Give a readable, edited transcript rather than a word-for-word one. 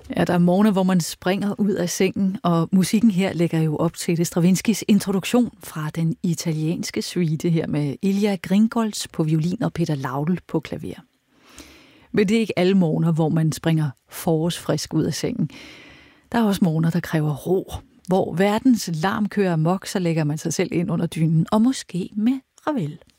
Ja, der er morgener, hvor man springer ud af sengen, og musikken her lægger jo op til det Stravinskys introduktion fra den italienske suite her med Ilja Gringolds på violin og Peter Laudel på klaver. Men det er ikke alle morgener, hvor man springer forårsfrisk ud af sengen. Der er også morgener, der kræver ro. Hvor verdens larm kører amok, så lægger man sig selv ind under dynen, og måske med Ravel.